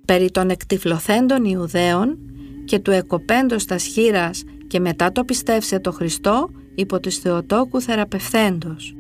περί των εκτυφλωθέντων Ιουδαίων και του εκοπέντος τας χείρας και μετά το πιστεύσε το Χριστό υπό της Θεοτόκου θεραπευθέντος.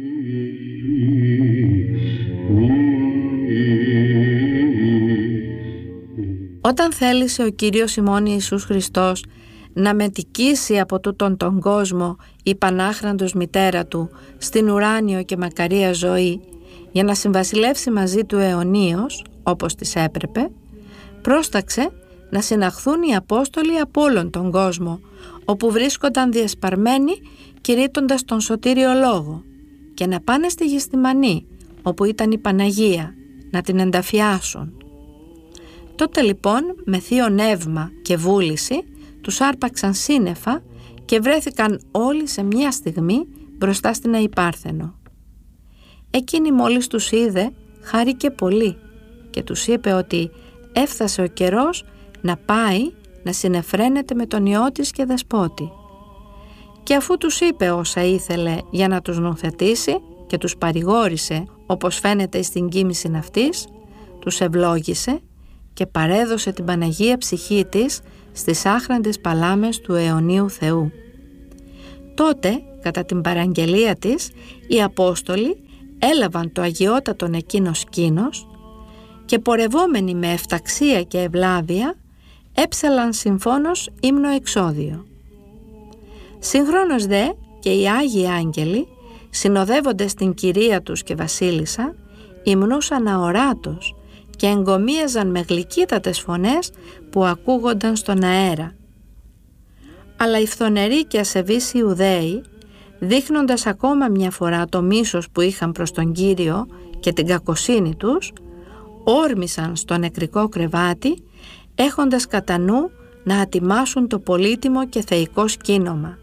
Όταν θέλησε ο Κύριος ημών Ιησούς Χριστός να μετικήσει από τούτον τον κόσμο η Πανάχραντος μητέρα του στην ουράνιο και μακαρία ζωή για να συμβασιλεύσει μαζί του αιωνίως όπως της έπρεπε, πρόσταξε να συναχθούν οι Απόστολοι από όλον τον κόσμο όπου βρίσκονταν διεσπαρμένοι κηρύττοντας τον σωτήριο λόγο και να πάνε στη Γεστημανή όπου ήταν η Παναγία να την ενταφιάσουν. Τότε λοιπόν με θείο νεύμα και βούληση τους άρπαξαν σύννεφα και βρέθηκαν όλοι σε μια στιγμή μπροστά στην Αϊπάρθενο. Εκείνη μόλις τους είδε χάρηκε πολύ και τους είπε ότι έφτασε ο καιρός να πάει να συνεφραίνεται με τον Υιό της και Δεσπότη. Και αφού τους είπε όσα ήθελε για να τους νουθετήσει και τους παρηγόρησε όπως φαίνεται στην κοίμηση αυτής, τους ευλόγησε και παρέδωσε την Παναγία ψυχή της στις άχραντες παλάμες του αιωνίου Θεού. Τότε, κατά την παραγγελία της, οι Απόστολοι έλαβαν το αγιότατον εκείνο σκήνος και πορευόμενοι με εφταξία και ευλάβεια έψαλαν συμφώνως ύμνο εξώδιο. Συγχρόνως δε και οι Άγιοι Άγγελοι, συνοδεύοντες την Κυρία τους και Βασίλισσα, υμνούσαν αοράτως και εγκομίαζαν με γλυκύτατες φωνές που ακούγονταν στον αέρα. Αλλά οι φθονεροί και ασεβείς Ιουδαίοι, δείχνοντας ακόμα μια φορά το μίσος που είχαν προς τον Κύριο και την κακοσύνη τους, όρμησαν στο νεκρικό κρεβάτι έχοντας κατά νου να ατιμάσουν το πολύτιμο και θεϊκό σκήνομα.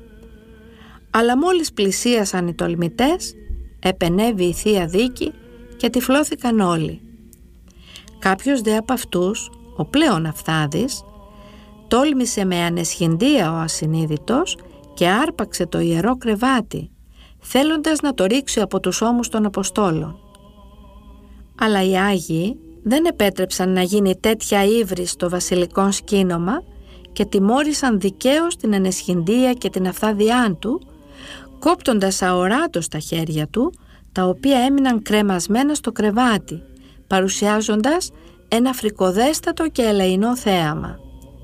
Αλλά μόλις πλησίασαν οι τολμητές, επενέβη η Θεία Δίκη και τυφλώθηκαν όλοι. Κάποιος δε από αυτούς, ο πλέον Αυθάδης, τόλμησε με αναισχυντία ο ασυνείδητος και άρπαξε το ιερό κρεβάτι, θέλοντας να το ρίξει από τους ώμους των Αποστόλων. Αλλά οι Άγιοι δεν επέτρεψαν να γίνει τέτοια ύβρις στο βασιλικό σκήνομα και τιμώρησαν δικαίως την αναισχυντία και την αυθάδειά του, κόπτοντας αοράτως τα χέρια του, τα οποία έμειναν κρεμασμένα στο κρεβάτι, παρουσιάζοντας ένα φρικοδέστατο και ελεεινό θέαμα.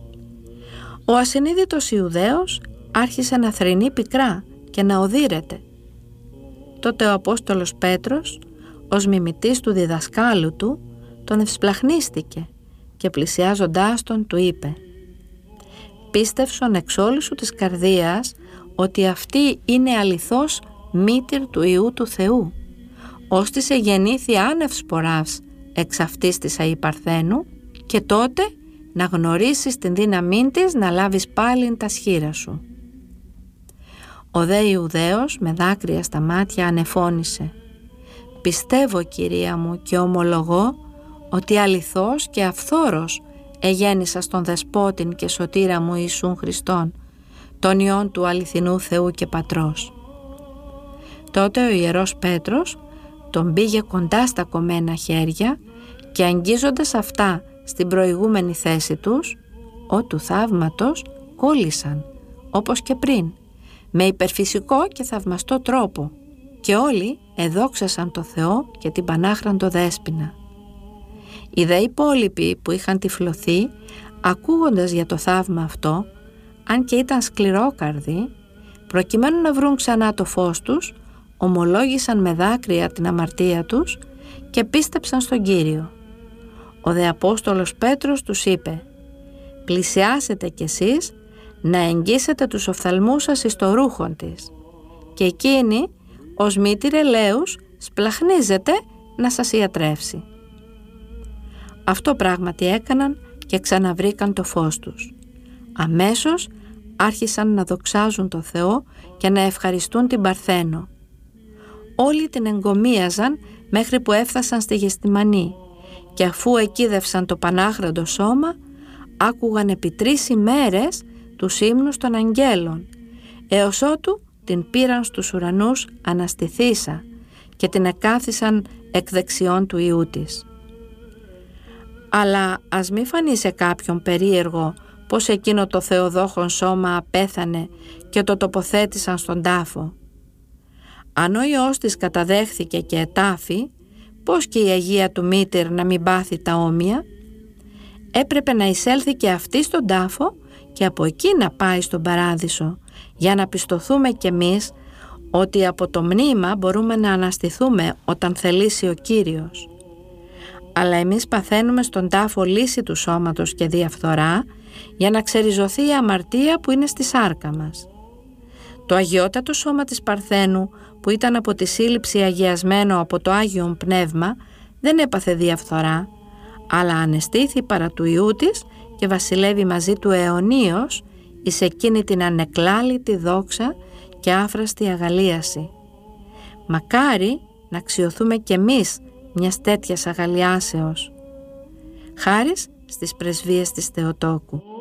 Ο ασυνείδητος Ιουδαίος άρχισε να θρηνεί πικρά και να οδύρεται. Τότε ο Απόστολος Πέτρος, ως μιμητής του διδασκάλου του, τον ευσπλαχνίστηκε και πλησιάζοντάς τον του είπε: «Πίστευσον εξ όλης σου της καρδίας ότι αυτή είναι αληθώς μήτηρ του Υιού του Θεού, ώστις εγεννήθη άνευ σποράς εξ αυτής της Αϊπαρθένου, και τότε να γνωρίσεις την δύναμή της να λάβεις πάλιν τα σχήρα σου». Ο δε Ιουδαίος με δάκρυα στα μάτια ανεφώνησε: «Πιστεύω, Κυρία μου, και ομολογώ ότι αληθώς και αυθόρος εγέννησα στον Δεσπότην και Σωτήρα μου Ιησούν Χριστόν, τον Υιόν του αληθινού Θεού και Πατρός». Τότε ο Ιερός Πέτρος τον πήγε κοντά στα κομμένα χέρια και αγγίζοντας αυτά στην προηγούμενη θέση τους, του θαύματος κόλλησαν όπως και πριν, με υπερφυσικό και θαυμαστό τρόπο, και όλοι εδόξασαν το Θεό και την Πανάχραντο Δέσποινα. Οι δε υπόλοιποι που είχαν τυφλωθεί, ακούγοντας για το θαύμα αυτό, αν και ήταν σκληρόκαρδοι, προκειμένου να βρουν ξανά το φως τους, ομολόγησαν με δάκρυα την αμαρτία τους και πίστεψαν στον Κύριο. Ο δε Απόστολος Πέτρος τους είπε: «Πλησιάσετε κι εσείς να εγγύσετε τους οφθαλμούς σας εις το ρούχον της, και εκείνη ως μήτηρ ελέους σπλαχνίζεται να σας ιατρεύσει». Αυτό πράγματι έκαναν και ξαναβρήκαν το φως τους. Αμέσως άρχισαν να δοξάζουν το Θεό και να ευχαριστούν την Παρθένο. Όλοι την εγκομίαζαν μέχρι που έφτασαν στη Γεστημανή, και αφού εκείδευσαν το πανάχραντο σώμα, άκουγαν επί 3 ημέρες τους ύμνους των αγγέλων, έως ότου την πήραν στους ουρανούς αναστηθήσα και την εκάθισαν εκ δεξιών του Υιού της. Αλλά ας μη φανεί σε κάποιον περίεργο πως εκείνο το θεοδόχον σώμα απέθανε και το τοποθέτησαν στον τάφο. Αν ο Υιός της καταδέχθηκε και ετάφη, πως και η Αγία του Μήτηρ να μην πάθει τα όμοια? Έπρεπε να εισέλθει και αυτή στον τάφο και από εκεί να πάει στον παράδεισο, για να πιστωθούμε κι εμείς ότι από το μνήμα μπορούμε να αναστηθούμε όταν θελήσει ο Κύριος. Αλλά εμείς παθαίνουμε στον τάφο λύση του σώματος και διαφθορά για να ξεριζωθεί η αμαρτία που είναι στη σάρκα μας. Το αγιότατο σώμα της Παρθένου, που ήταν από τη σύλληψη αγιασμένο από το Άγιον Πνεύμα, δεν έπαθε διαφθορά, αλλά ανεστήθη παρά του Υιού της και βασιλεύει μαζί του αιωνίως εις εκείνη την ανεκλάλητη δόξα και άφραστη αγαλίαση. Μακάρι να αξιωθούμε κι εμείς μιας τέτοιας αγαλιάσεως. Χάρις στις πρεσβείες της Θεοτόκου.